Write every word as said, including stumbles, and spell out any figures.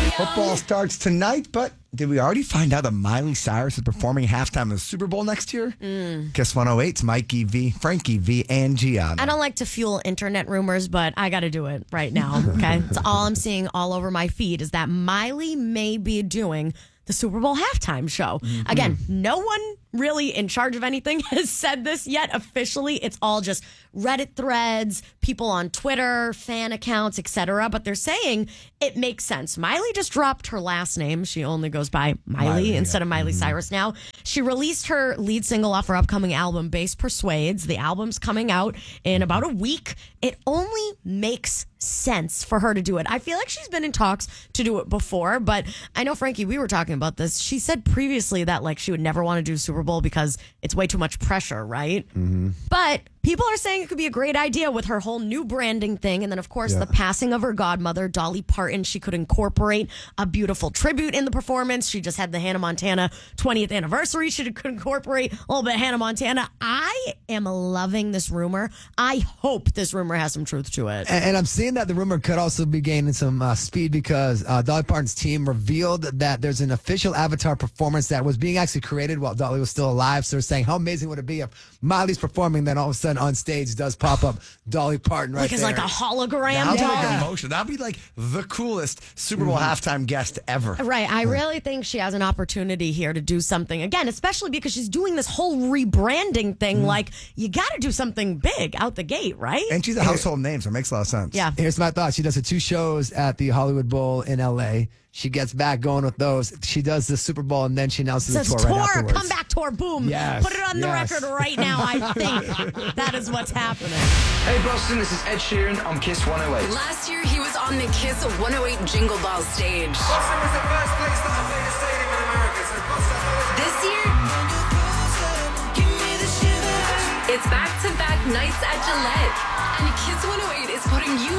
Football starts tonight, but did we already find out that Miley Cyrus is performing halftime of the Super Bowl next year? Mm. Kiss one oh eight's Mikey V, Frankie V, and Gianna. I don't like to fuel internet rumors, but I got to do it right now, okay? It's all I'm seeing all over my feed is that Miley may be doing the Super Bowl halftime show. Mm-hmm. Again, no one really in charge of anything has said this yet officially. It's all just Reddit threads, people on Twitter, fan accounts, et cetera. But they're saying it makes sense. Miley just dropped her last name. She only goes by Miley, Miley instead yeah. of Miley mm-hmm. Cyrus now. She released her lead single off her upcoming album, Bass Persuades. The album's coming out in about a week. It only makes sense for her to do it. I feel like she's been in talks to do it before, but I know, Frankie, we were talking about this. She said previously that like she would never want to do Super Bowl because it's way too much pressure, right? Mm-hmm. But people are saying it could be a great idea with her whole new branding thing. And then, of course, yeah. the passing of her godmother, Dolly Parton. She could incorporate a beautiful tribute in the performance. She just had the Hannah Montana twentieth anniversary. She could incorporate a little bit of Hannah Montana. I am loving this rumor. I hope this rumor has some truth to it. And, and I'm seeing that the rumor could also be gaining some uh, speed because uh, Dolly Parton's team revealed that there's an official Avatar performance that was being actually created while Dolly was still alive. So they're saying, how amazing would it be if Miley's performing, then all of a sudden on stage does pop up Dolly Parton right like there. Like it's like a hologram. That'd be doll. like emotion. That'd be like the coolest Super Bowl mm-hmm. halftime guest ever. Right. I really think she has an opportunity here to do something again, especially because she's doing this whole rebranding thing. Mm-hmm. Like you got to do something big out the gate, right? And she's a household name, so it makes a lot of sense. Yeah. Here's my thought. She does the two shows at the Hollywood Bowl in L A. She gets back going with those. She does the Super Bowl, and then she announces the tour, tour right afterwards. Comeback tour, boom. Yes, Put it on yes. the record right now. I think that is what's happening. Hey, Boston, this is Ed Sheeran on Kiss one oh eight. Last year, he was on the Kiss one oh eight Jingle Ball stage. Boston was the first place that I played a stadium in America, so Boston... This year, it's back-to-back nights at Gillette. And Kiss one oh eight is putting you